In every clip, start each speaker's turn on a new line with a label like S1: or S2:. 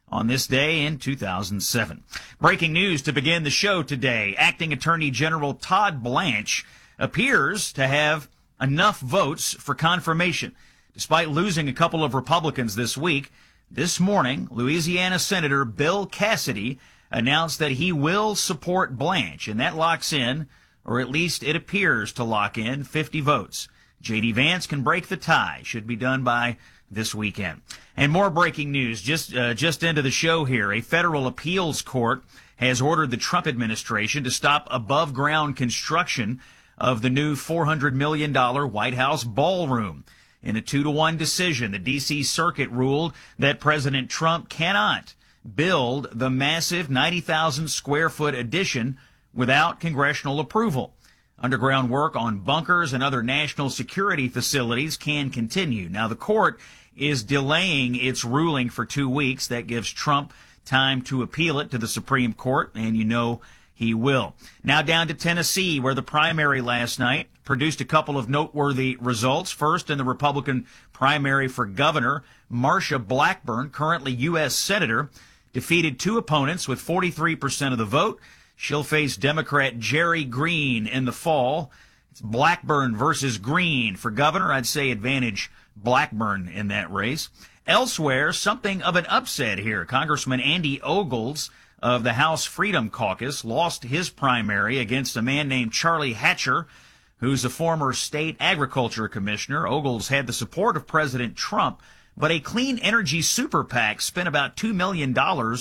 S1: on this day in 2007. Breaking news to begin the show today. Acting Attorney General Todd Blanche appears to have enough votes for confirmation. Despite losing a couple of Republicans this week, this morning, Louisiana Senator Bill Cassidy announced that he will support Blanche, and that locks in, or at least it appears to lock in, 50 votes. J.D. Vance can break the tie. Should be done by this weekend. And more breaking news just into the show here. A federal appeals court has ordered the Trump administration to stop above-ground construction of the new $400 million White House ballroom. In a 2-1 decision, the D.C. Circuit ruled that President Trump cannot build the massive 90,000 square foot addition without congressional approval. Underground work on bunkers and other national security facilities can continue. Now, the court is delaying its ruling for 2 weeks. That gives Trump time to appeal it to the Supreme Court, and you know he will. Now down to Tennessee, where the primary last night produced a couple of noteworthy results. First, in the Republican primary for governor, Marsha Blackburn, currently U.S. Senator, defeated two opponents with 43% of the vote. She'll face Democrat Jerry Green in the fall. It's Blackburn versus Green for governor. I'd say advantage Blackburn in that race. Elsewhere, something of an upset here. Congressman Andy Ogles of the House Freedom Caucus lost his primary against a man named Charlie Hatcher, who's a former state agriculture commissioner. Ogles had the support of President Trump, but a clean energy super PAC spent about $2 million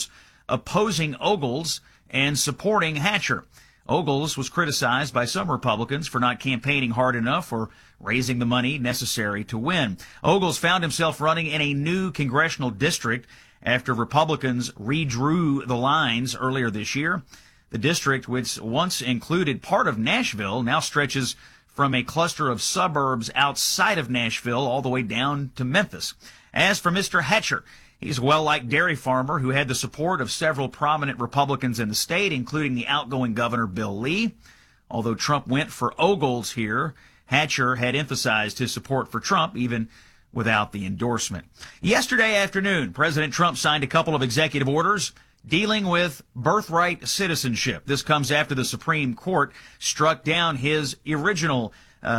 S1: opposing Ogles and supporting Hatcher. Ogles was criticized by some Republicans for not campaigning hard enough or raising the money necessary to win. Ogles found himself running in a new congressional district after Republicans redrew the lines earlier this year. The district, which once included part of Nashville, now stretches from a cluster of suburbs outside of Nashville all the way down to Memphis. As for Mr. Hatcher, he's a well-liked dairy farmer who had the support of several prominent Republicans in the state, including the outgoing governor Bill Lee. Although Trump went for Ogles here, Hatcher had emphasized his support for Trump, even without the endorsement. Yesterday afternoon, President Trump signed a couple of executive orders dealing with birthright citizenship. This comes after the Supreme Court struck down his original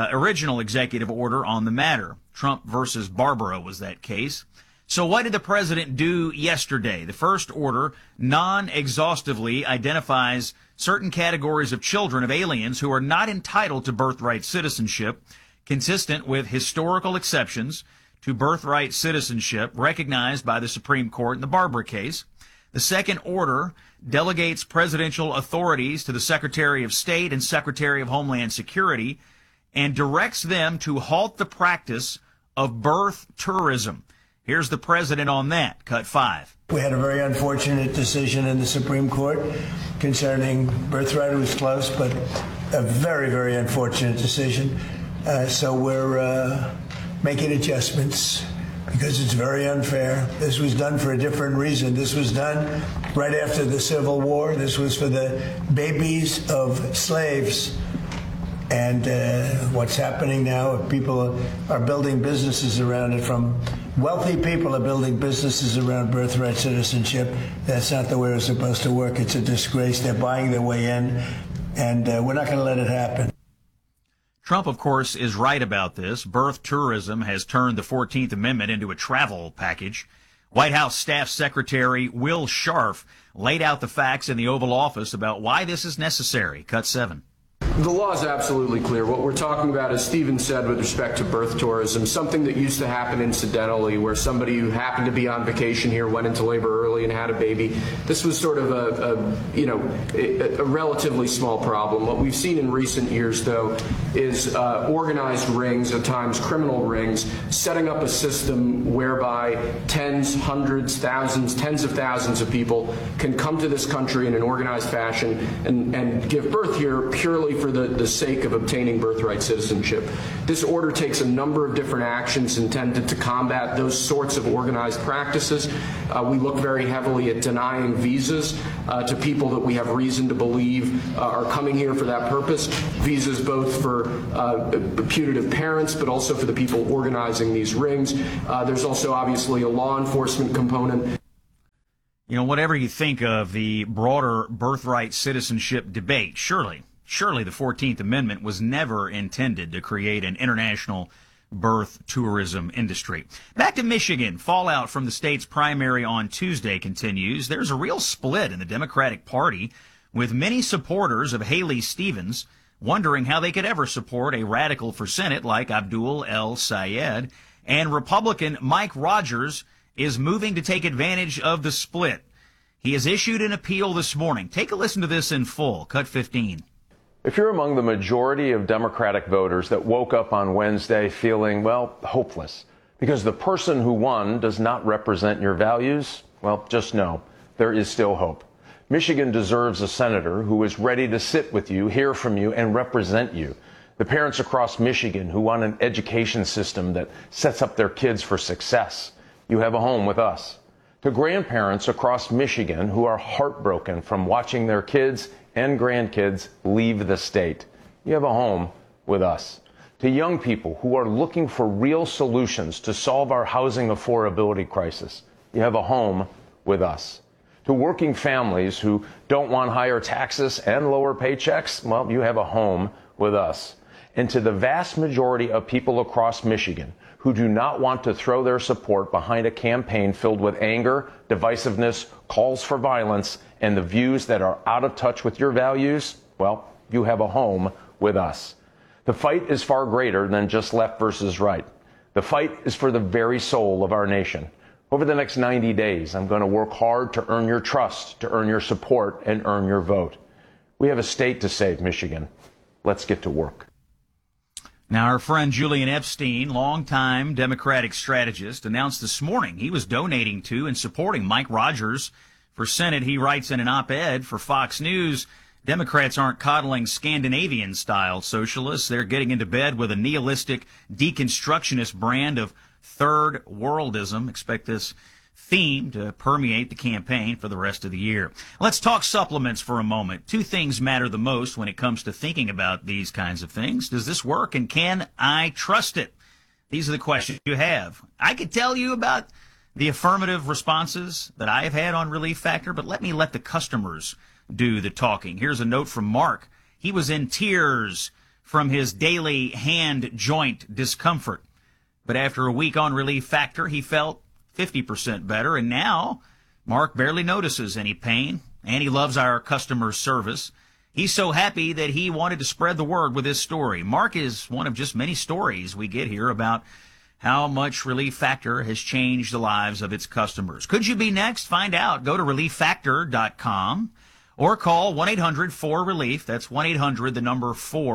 S1: executive order on the matter. Trump versus Barbara was that case. So what did the president do yesterday? The first order non-exhaustively identifies certain categories of children of aliens who are not entitled to birthright citizenship, consistent with historical exceptions to birthright citizenship recognized by the Supreme Court in the Barbara case. The second order delegates presidential authorities to the Secretary of State and Secretary of Homeland Security and directs them to halt the practice of birth tourism. Here's the president on that. Cut 5.
S2: We had a very unfortunate decision in the Supreme Court concerning birthright. It was close, but a very, very unfortunate decision. So we're making adjustments because it's very unfair. This was done for a different reason. This was done right after the Civil War. This was for the babies of slaves. And what's happening now, people are building businesses around it. From wealthy people are building businesses around birthright citizenship. That's not the way it's supposed to work. It's a disgrace. They're buying their way in, and we're not going to let it happen.
S1: Trump, of course, is right about this. Birth tourism has turned the 14th Amendment into a travel package. White House Staff Secretary Will Scharf laid out the facts in the Oval Office about why this is necessary. Cut 7.
S3: The law is absolutely clear. What we're talking about, as Stephen said, with respect to birth tourism, something that used to happen incidentally, where somebody who happened to be on vacation here went into labor early and had a baby. This was sort of a relatively small problem. What we've seen in recent years, though, is organized rings, at times criminal rings, setting up a system whereby tens, hundreds, thousands, tens of thousands of people can come to this country in an organized fashion and give birth here purely for the sake of obtaining birthright citizenship. This order takes a number of different actions intended to combat those sorts of organized practices. We look very heavily at denying visas to people that we have reason to believe are coming here for that purpose. Visas both for putative parents, but also for the people organizing these rings. There's also obviously a law enforcement component.
S1: You know, whatever you think of the broader birthright citizenship debate, surely the 14th Amendment was never intended to create an international birth tourism industry. Back to Michigan. Fallout from the state's primary on Tuesday continues. There's a real split in the Democratic Party, with many supporters of Haley Stevens wondering how they could ever support a radical for Senate like Abdul El Sayed, and Republican Mike Rogers is moving to take advantage of the split. He has issued an appeal this morning. Take a listen to this in full. Cut 15.
S4: If you're among the majority of Democratic voters that woke up on Wednesday feeling, well, hopeless, because the person who won does not represent your values, well, just know there is still hope. Michigan deserves a senator who is ready to sit with you, hear from you, and represent you. The parents across Michigan who want an education system that sets up their kids for success. You have a home with us. To grandparents across Michigan who are heartbroken from watching their kids and grandkids leave the state. You have a home with us. To young people who are looking for real solutions to solve our housing affordability crisis. You have a home with us. To working families who don't want higher taxes and lower paychecks, well, you have a home with us. And to the vast majority of people across Michigan who do not want to throw their support behind a campaign filled with anger, divisiveness, calls for violence, and the views that are out of touch with your values, well, you have a home with us. The fight is far greater than just left versus right. The fight is for the very soul of our nation. Over the next 90 days, I'm going to work hard to earn your trust, to earn your support, and earn your vote. We have a state to save, Michigan. Let's get to work.
S1: Now, our friend Julian Epstein, longtime Democratic strategist, announced this morning he was donating to and supporting Mike Rogers for Senate. He writes in an op-ed for Fox News, Democrats aren't coddling Scandinavian-style socialists. They're getting into bed with a nihilistic, deconstructionist brand of third worldism. Expect this theme to permeate the campaign for the rest of the year. Let's talk supplements for a moment. Two things matter the most when it comes to thinking about these kinds of things. Does this work, and can I trust it? These are the questions you have. I could tell you about the affirmative responses that I have had on Relief Factor, but let the customers do the talking. Here's a note from Mark. He was in tears from his daily hand joint discomfort, but after a week on Relief Factor, he felt 50% better, and now Mark barely notices any pain, and he loves our customer service. He's so happy that he wanted to spread the word with his story. Mark is one of just many stories we get here about how much Relief Factor has changed the lives of its customers. Could you be next? Find out. Go to ReliefFactor.com or call 1-800-4RELIEF. That's 1-800, the number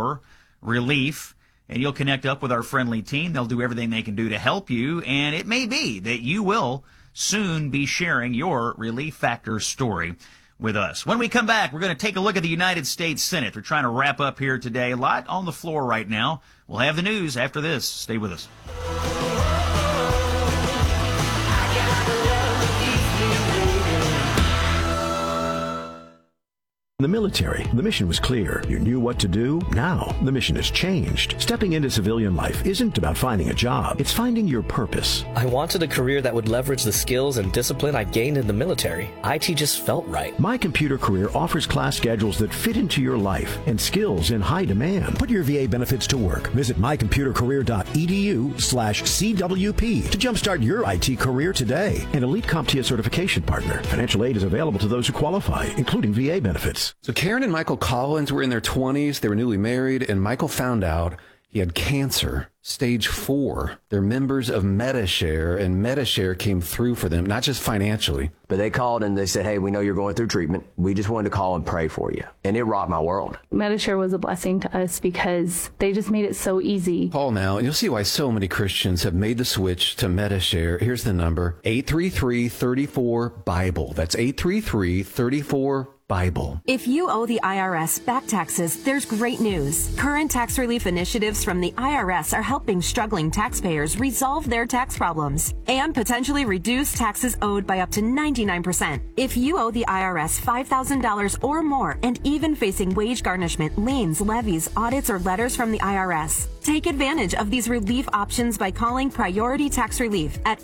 S1: 4-RELIEF. And you'll connect up with our friendly team. They'll do everything they can do to help you. And it may be that you will soon be sharing your Relief Factor story with us. When we come back, we're going to take a look at the United States Senate. They're trying to wrap up here today. A lot on the floor right now. We'll have the news after this. Stay with us.
S5: In the military, the mission was clear. You knew what to do. Now, the mission has changed. Stepping into civilian life isn't about finding a job. It's finding your purpose.
S6: I wanted a career that would leverage the skills and discipline I gained in the military. IT just felt right.
S5: My Computer Career offers class schedules that fit into your life and skills in high demand. Put your VA benefits to work. Visit mycomputercareer.edu/CWP to jumpstart your IT career today. An elite CompTIA certification partner. Financial aid is available to those who qualify, including VA benefits.
S7: So Karen and Michael Collins were in their 20s. They were newly married, and Michael found out he had cancer, stage 4. They're members of Medi-Share, and Medi-Share came through for them, not just financially.
S8: But they called and they said, hey, we know you're going through treatment. We just wanted to call and pray for you. And it rocked my world.
S9: Medi-Share was a blessing to us because they just made it so easy.
S7: Call now, and you'll see why so many Christians have made the switch to Medi-Share. Here's the number, 833-34-BIBLE. That's 833-34 Bible.
S10: If you owe the IRS back taxes, there's great news. Current tax relief initiatives from the IRS are helping struggling taxpayers resolve their tax problems and potentially reduce taxes owed by up to 99%. If you owe the IRS $5,000 or more and even facing wage garnishment, liens, levies, audits, or letters from the IRS, take advantage of these relief options by calling Priority Tax Relief at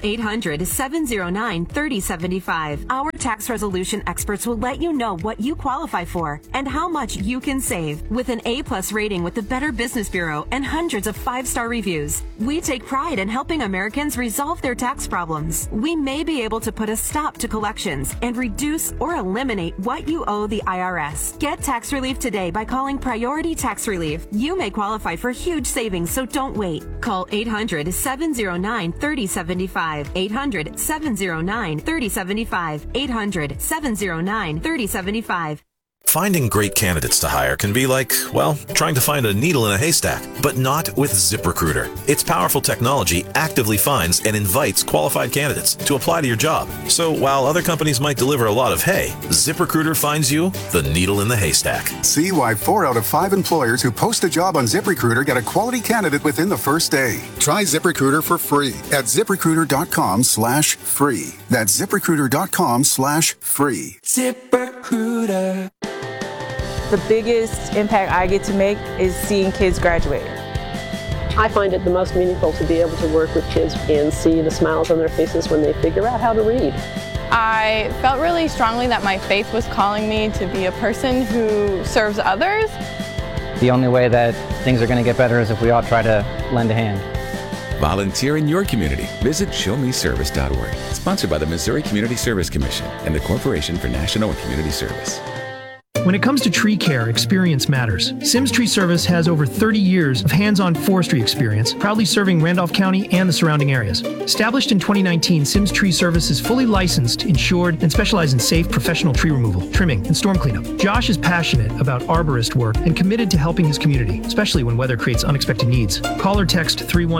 S10: 800-709-3075. Our tax resolution experts will let you know what you qualify for and how much you can save. With an A+ rating with the Better Business Bureau and hundreds of 5-star reviews, we take pride in helping Americans resolve their tax problems. We may be able to put a stop to collections and reduce or eliminate what you owe the IRS. Get tax relief today by calling Priority Tax Relief. You may qualify for huge savings, so don't wait. Call 800-709-3075. 800-709-3075. 800-709-3075.
S11: Finding great candidates to hire can be like, well, trying to find a needle in a haystack, but not with ZipRecruiter. Its powerful technology actively finds and invites qualified candidates to apply to your job. So while other companies might deliver a lot of hay, ZipRecruiter finds you the needle in the haystack.
S12: See why 4 out of 5 employers who post a job on ZipRecruiter get a quality candidate within the first day. Try ZipRecruiter for free at ZipRecruiter.com/free. That's ZipRecruiter.com/free.
S13: ZipRecruiter. The biggest impact I get to make is seeing kids graduate.
S14: I find it the most meaningful to be able to work with kids and see the smiles on their faces when they figure out how to read.
S15: I felt really strongly that my faith was calling me to be a person who serves others.
S16: The only way that things are going to get better is if we all try to lend a hand.
S17: Volunteer in your community. Visit showmeservice.org. Sponsored by the Missouri Community Service Commission and the Corporation for National and Community Service.
S18: When it comes to tree care, experience matters. Sims Tree Service has over 30 years of hands-on forestry experience, proudly serving Randolph County and the surrounding areas. Established in 2019, Sims Tree Service is fully licensed, insured, and specializes in safe professional tree removal, trimming, and storm cleanup. Josh is passionate about arborist work and committed to helping his community, especially when weather creates unexpected needs. Call or text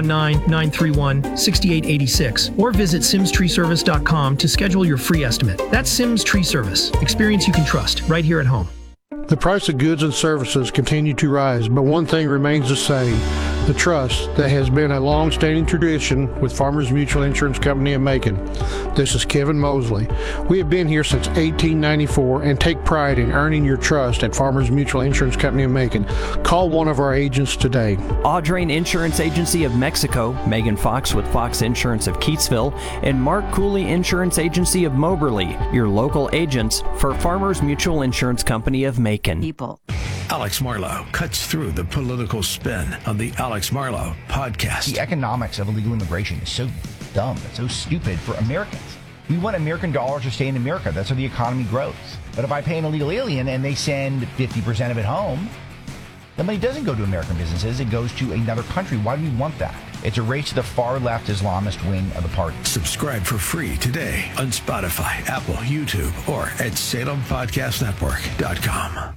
S18: 319-931-6886 or visit simstreeservice.com to schedule your free estimate. That's Sims Tree Service. Experience you can trust, right here at home.
S19: The price of goods and services continue to rise, but one thing remains the same: the trust that has been a long-standing tradition with Farmers Mutual Insurance Company of Macon. This is Kevin Mosley. We have been here since 1894 and take pride in earning your trust at Farmers Mutual Insurance Company of Macon. Call one of our agents today.
S20: Audrain Insurance Agency of Mexico, Megan Fox with Fox Insurance of Keatsville, and Mark Cooley Insurance Agency of Moberly, your local agents for Farmers Mutual Insurance Company of Macon.
S5: Alex Marlow cuts through the political spin on the Alex Marlow podcast.
S21: The economics of illegal immigration is so dumb, it's so stupid for Americans. We want American dollars to stay in America. That's how the economy grows. But if I pay an illegal alien and they send 50% of it home, the money doesn't go to American businesses. It goes to another country. Why do we want that? It's a race to the far-left Islamist wing of the party.
S5: Subscribe for free today on Spotify, Apple, YouTube, or at SalemPodcastNetwork.com.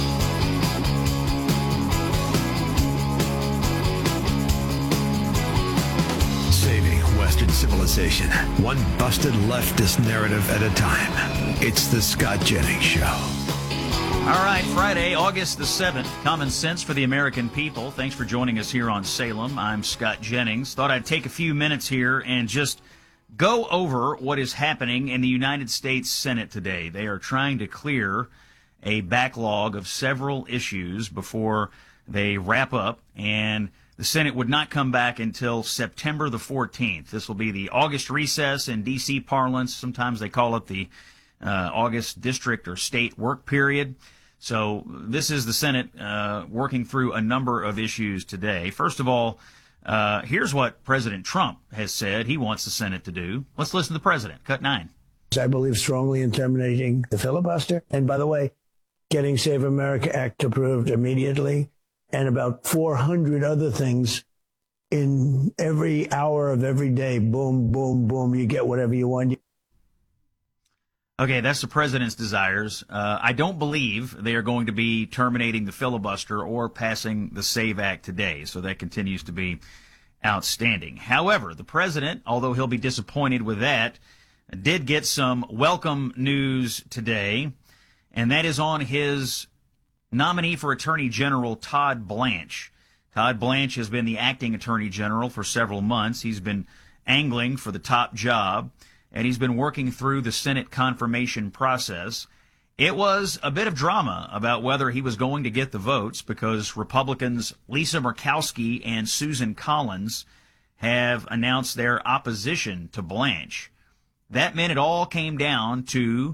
S5: Saving Western civilization, one busted leftist narrative at a time. It's the Scott Jennings Show.
S1: All right, Friday, August the 7th, Common Sense for the American People. Thanks for joining us here on Salem. I'm Scott Jennings. Thought I'd take a few minutes here and just go over what is happening in the United States Senate today. They are trying to clear a backlog of several issues before they wrap up, and the Senate would not come back until September the 14th. This will be the August recess in D.C. parlance. Sometimes they call it the August district or state work period. So this is the Senate working through a number of issues today. First of all, here's what President Trump has said he wants the Senate to do. Let's listen to the president. Cut 9.
S2: I believe strongly in terminating the filibuster. And by the way, getting Save America Act approved immediately, and about 400 other things in every hour of every day. Boom, boom, boom. You get whatever you want.
S1: Okay, that's the president's desires. I don't believe they are going to be terminating the filibuster or passing the SAVE Act today, so that continues to be outstanding. However, the president, although he'll be disappointed with that, did get some welcome news today, and that is on his nominee for Attorney General, Todd Blanche. Todd Blanche has been the acting Attorney General for several months. He's been angling for the top job, and he's been working through the Senate confirmation process. It was a bit of drama about whether he was going to get the votes because Republicans Lisa Murkowski and Susan Collins have announced their opposition to Blanche. That meant it all came down to